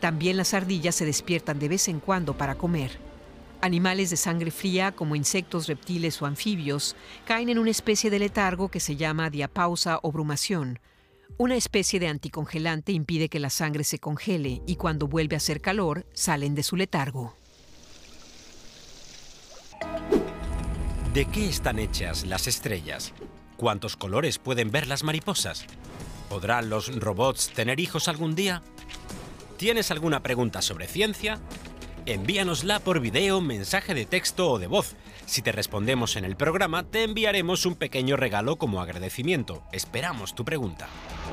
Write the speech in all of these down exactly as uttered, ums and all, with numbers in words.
También las ardillas se despiertan de vez en cuando para comer. Animales de sangre fría, como insectos, reptiles o anfibios, caen en una especie de letargo que se llama diapausa o brumación. Una especie de anticongelante impide que la sangre se congele y cuando vuelve a hacer calor, salen de su letargo. ¿De qué están hechas las estrellas? ¿Cuántos colores pueden ver las mariposas? ¿Podrán los robots tener hijos algún día? ¿Tienes alguna pregunta sobre ciencia? Envíanosla por video, mensaje de texto o de voz. Si te respondemos en el programa, te enviaremos un pequeño regalo como agradecimiento. Esperamos tu pregunta.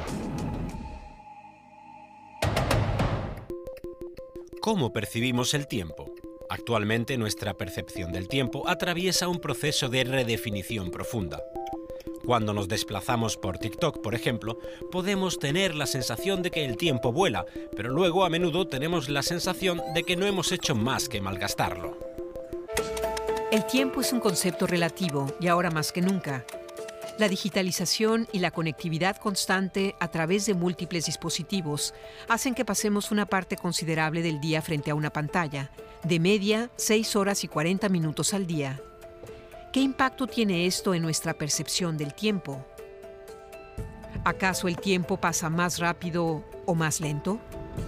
¿Cómo percibimos el tiempo? Actualmente nuestra percepción del tiempo atraviesa un proceso de redefinición profunda. Cuando nos desplazamos por TikTok, por ejemplo, podemos tener la sensación de que el tiempo vuela, pero luego a menudo tenemos la sensación de que no hemos hecho más que malgastarlo. El tiempo es un concepto relativo y ahora más que nunca. La digitalización y la conectividad constante a través de múltiples dispositivos hacen que pasemos una parte considerable del día frente a una pantalla, de media seis horas y cuarenta minutos al día. ¿Qué impacto tiene esto en nuestra percepción del tiempo? ¿Acaso el tiempo pasa más rápido o más lento?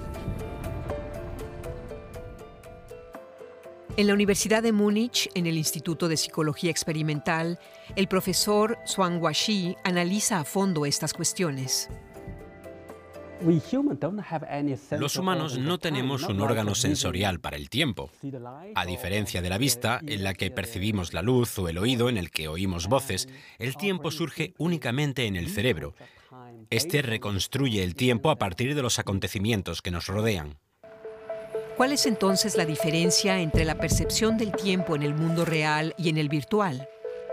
En la Universidad de Múnich, en el Instituto de Psicología Experimental, el profesor Xuanghua Shi analiza a fondo estas cuestiones. Los humanos no tenemos un órgano sensorial para el tiempo. A diferencia de la vista, en la que percibimos la luz, o el oído, en el que oímos voces, el tiempo surge únicamente en el cerebro. Este reconstruye el tiempo a partir de los acontecimientos que nos rodean. ¿Cuál es entonces la diferencia entre la percepción del tiempo en el mundo real y en el virtual?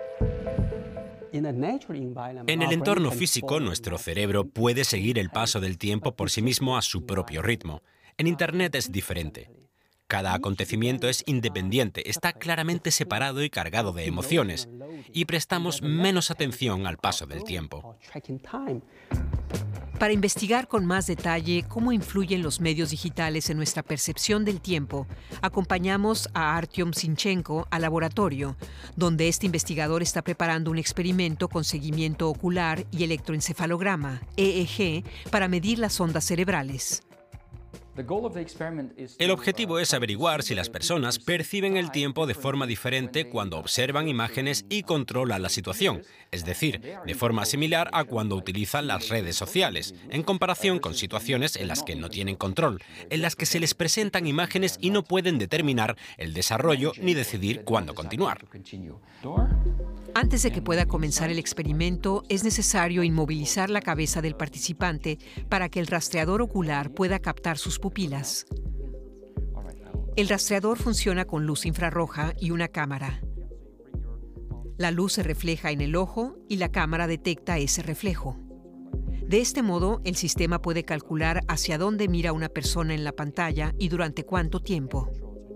En el entorno físico, nuestro cerebro puede seguir el paso del tiempo por sí mismo a su propio ritmo. En Internet es diferente. Cada acontecimiento es independiente, está claramente separado y cargado de emociones, y prestamos menos atención al paso del tiempo. Para investigar con más detalle cómo influyen los medios digitales en nuestra percepción del tiempo, acompañamos a Artyom Sinchenko al laboratorio, donde este investigador está preparando un experimento con seguimiento ocular y electroencefalograma, E E G, para medir las ondas cerebrales. El objetivo es averiguar si las personas perciben el tiempo de forma diferente cuando observan imágenes y controlan la situación, es decir, de forma similar a cuando utilizan las redes sociales, en comparación con situaciones en las que no tienen control, en las que se les presentan imágenes y no pueden determinar el desarrollo ni decidir cuándo continuar. Antes de que pueda comenzar el experimento, es necesario inmovilizar la cabeza del participante para que el rastreador ocular pueda captar sus pupilas. El rastreador funciona con luz infrarroja y una cámara. La luz se refleja en el ojo y la cámara detecta ese reflejo. De este modo, el sistema puede calcular hacia dónde mira una persona en la pantalla y durante cuánto tiempo.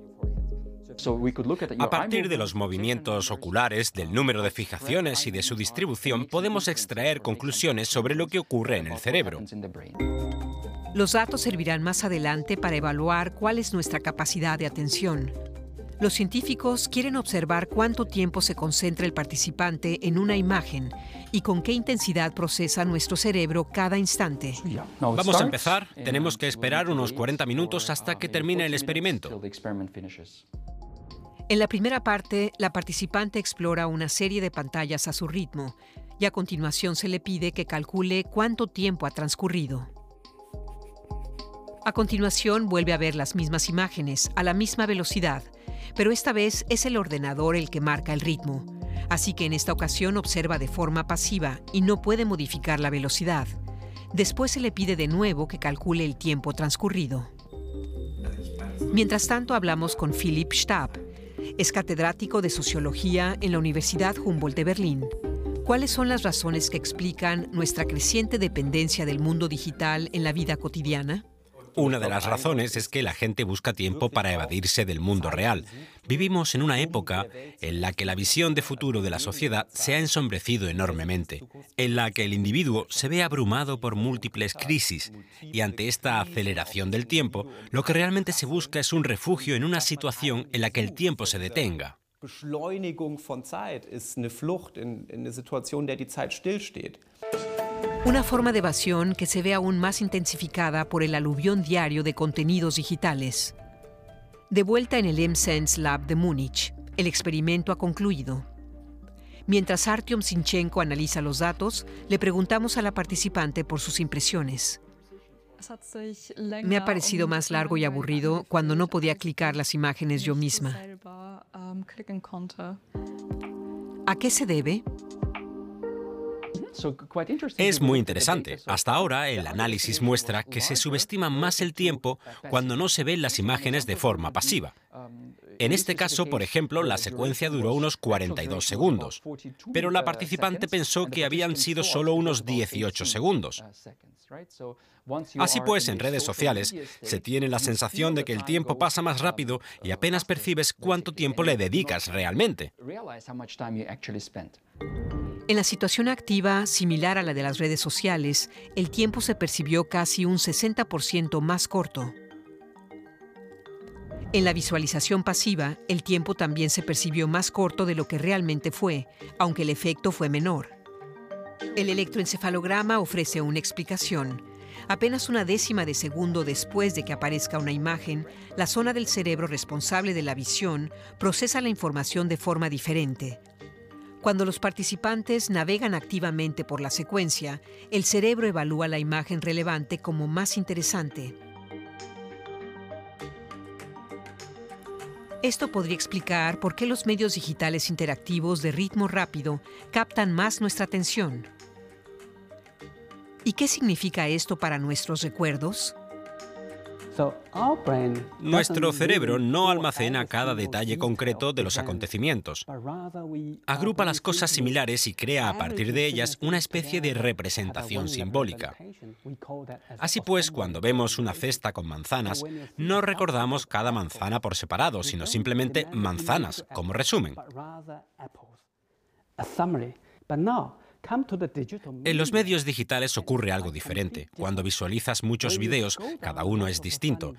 A partir de los movimientos oculares, del número de fijaciones y de su distribución, podemos extraer conclusiones sobre lo que ocurre en el cerebro. Los datos servirán más adelante para evaluar cuál es nuestra capacidad de atención. Los científicos quieren observar cuánto tiempo se concentra el participante en una imagen y con qué intensidad procesa nuestro cerebro cada instante. Vamos a empezar. Tenemos que esperar unos cuarenta minutos hasta que termine el experimento. En la primera parte, la participante explora una serie de pantallas a su ritmo y a continuación se le pide que calcule cuánto tiempo ha transcurrido. A continuación vuelve a ver las mismas imágenes a la misma velocidad, pero esta vez es el ordenador el que marca el ritmo, así que en esta ocasión observa de forma pasiva y no puede modificar la velocidad. Después se le pide de nuevo que calcule el tiempo transcurrido. Mientras tanto hablamos con Philipp Stab. Es catedrático de Sociología en la Universidad Humboldt de Berlín. ¿Cuáles son las razones que explican nuestra creciente dependencia del mundo digital en la vida cotidiana? Una de las razones es que la gente busca tiempo para evadirse del mundo real. Vivimos en una época en la que la visión de futuro de la sociedad se ha ensombrecido enormemente, en la que el individuo se ve abrumado por múltiples crisis, y ante esta aceleración del tiempo, lo que realmente se busca es un refugio en una situación en la que el tiempo se detenga. Beschleunigung von Zeit ist eine Flucht in, in eine Situation, in der die Zeit stillsteht. Una forma de evasión que se ve aún más intensificada por el aluvión diario de contenidos digitales. De vuelta en el M-Sense Lab de Múnich, el experimento ha concluido. Mientras Artyom Sinchenko analiza los datos, le preguntamos a la participante por sus impresiones. Me ha parecido más largo y aburrido cuando no podía clicar las imágenes yo misma. ¿A qué se debe? Es muy interesante. Hasta ahora, el análisis muestra que se subestima más el tiempo cuando no se ven las imágenes de forma pasiva. En este caso, por ejemplo, la secuencia duró unos cuarenta y dos segundos, pero la participante pensó que habían sido solo unos dieciocho segundos. Así pues, en redes sociales se tiene la sensación de que el tiempo pasa más rápido y apenas percibes cuánto tiempo le dedicas realmente. En la situación activa, similar a la de las redes sociales, el tiempo se percibió casi un sesenta por ciento más corto. En la visualización pasiva, el tiempo también se percibió más corto de lo que realmente fue, aunque el efecto fue menor. El electroencefalograma ofrece una explicación. Apenas una décima de segundo después de que aparezca una imagen, la zona del cerebro responsable de la visión procesa la información de forma diferente. Cuando los participantes navegan activamente por la secuencia, el cerebro evalúa la imagen relevante como más interesante. Esto podría explicar por qué los medios digitales interactivos de ritmo rápido captan más nuestra atención. ¿Y qué significa esto para nuestros recuerdos? Nuestro cerebro no almacena cada detalle concreto de los acontecimientos. Agrupa las cosas similares y crea a partir de ellas una especie de representación simbólica. Así pues, cuando vemos una cesta con manzanas, no recordamos cada manzana por separado, sino simplemente manzanas, como resumen. En los medios digitales ocurre algo diferente. Cuando visualizas muchos vídeos, cada uno es distinto.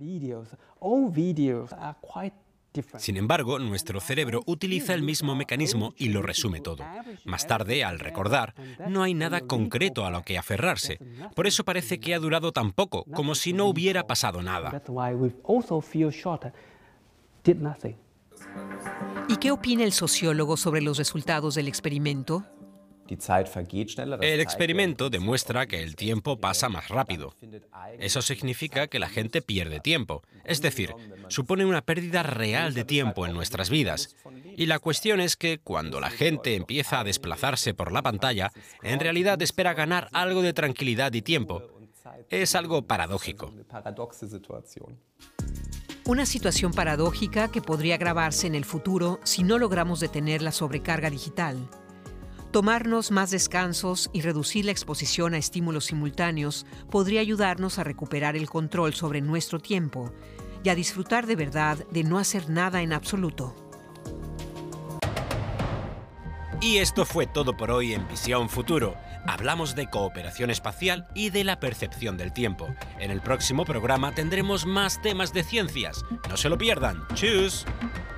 Sin embargo, nuestro cerebro utiliza el mismo mecanismo y lo resume todo. Más tarde, al recordar, no hay nada concreto a lo que aferrarse. Por eso parece que ha durado tan poco, como si no hubiera pasado nada. ¿Y qué opina el sociólogo sobre los resultados del experimento? El experimento demuestra que el tiempo pasa más rápido. Eso significa que la gente pierde tiempo, es decir, supone una pérdida real de tiempo en nuestras vidas. Y la cuestión es que cuando la gente empieza a desplazarse por la pantalla, en realidad espera ganar algo de tranquilidad y tiempo. Es algo paradójico. Una situación paradójica que podría agravarse en el futuro si no logramos detener la sobrecarga digital. Tomarnos más descansos y reducir la exposición a estímulos simultáneos podría ayudarnos a recuperar el control sobre nuestro tiempo y a disfrutar de verdad de no hacer nada en absoluto. Y esto fue todo por hoy en Visión Futuro. Hablamos de cooperación espacial y de la percepción del tiempo. En el próximo programa tendremos más temas de ciencias. No se lo pierdan. ¡Tschüss!